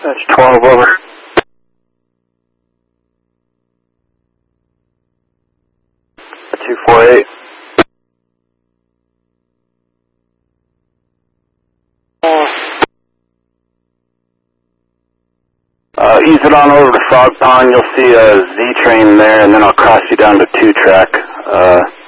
That's 12 over. Two 48. Ease it on over to Frog Pond. You'll see a Z train there, and then I'll cross you down to 2 track.